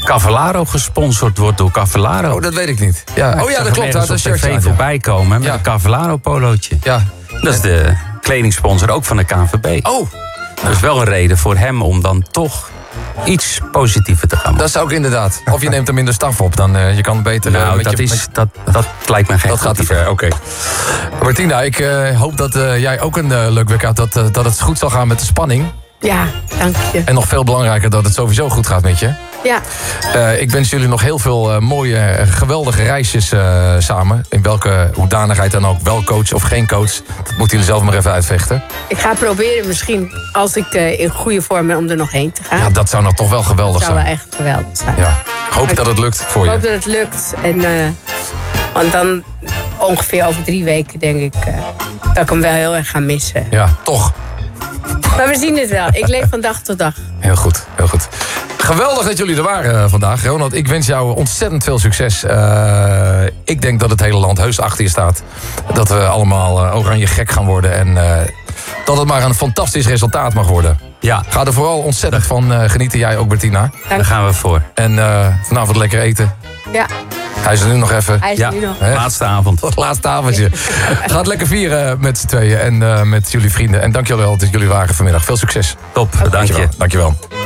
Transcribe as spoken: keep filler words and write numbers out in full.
Cavallaro gesponsord wordt door Cavallaro. Oh, dat weet ik niet. Ja. Ja, oh ja, dat klopt. Dat is op tv voorbij komen met ja. een Cavallaro-polootje. Ja. Dat is de kledingsponsor ook van de K N V B. Oh. Dat is wel een reden voor hem om dan toch iets positiever te gaan maken. Dat zou ik inderdaad. Of je neemt er minder staf op, dan uh, je kan beter... Nou, uh, met dat, je, is, met... dat, dat lijkt me geen Dat gaat te ver, oké. Okay. Martina, ik uh, hoop dat uh, jij ook een uh, leuk week had. Dat, uh, dat het goed zal gaan met de spanning. Ja, dank je. En nog veel belangrijker dat het sowieso goed gaat met je. Ja. Uh, ik wens jullie nog heel veel uh, mooie, uh, geweldige reisjes uh, samen. In welke hoedanigheid dan ook. Wel coach of geen coach. Dat moeten jullie zelf maar even uitvechten. Ik ga proberen misschien, als ik uh, in goede vorm ben, om er nog heen te gaan. Ja, dat zou nog toch wel geweldig zijn. Dat zou wel echt geweldig zijn. Ja. Ik hoop maar dat het lukt voor je. Ik hoop dat het lukt. En, uh, want dan ongeveer over drie weken denk ik uh, dat ik hem wel heel erg ga missen. Ja, toch. Maar we zien het wel. Ik leef van dag tot dag. Heel goed, heel goed. Geweldig dat jullie er waren uh, vandaag. Ronald, ik wens jou ontzettend veel succes. Uh, ik denk dat het hele land heus achter je staat. Dat we allemaal uh, oranje gek gaan worden. En uh, dat het maar een fantastisch resultaat mag worden. Ja. Ga er vooral ontzettend van uh, genieten. Jij ook, Bertina. Dank. Daar gaan we voor. En uh, vanavond lekker eten. Ja. Hij is er nu nog even. Hij is ja, er nu nog. He? Laatste avond. Laatste avondje. Ga het lekker vieren met z'n tweeën en uh, met jullie vrienden. En dank jullie wel dat jullie waren vanmiddag. Veel succes. Top, bedankt je. Dankjewel. Dankjewel.